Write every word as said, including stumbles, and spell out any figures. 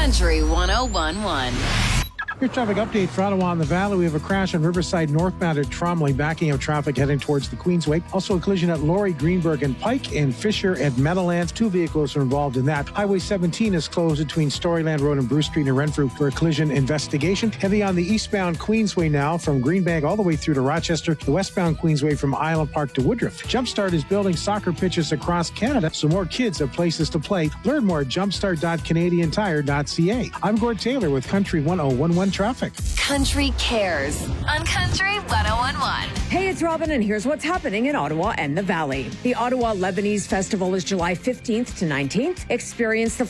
Country one oh one point one. Your traffic update for Ottawa and the Valley. We have a crash on Riverside northbound at Tromley, backing up traffic heading towards the Queensway. Also a collision at Laurie, Greenberg and Pike, and Fisher at Meadowlands. Two vehicles are involved in that. Highway seventeen is closed between Storyland Road and Bruce Street in Renfrew for a collision investigation. Heavy on the eastbound Queensway now from Greenbank all the way through to Rochester. The westbound Queensway from Island Park to Woodruff. Jumpstart is building soccer pitches across Canada so more kids have places to play. Learn more at jumpstart dot canadian tire dot c a. I'm Gord Taylor with Country one oh one point one Traffic. Country Cares on Country one oh one point one. Hey, it's Robin, and here's what's happening in Ottawa and the Valley. The Ottawa Lebanese Festival is July fifteenth to nineteenth. Experience the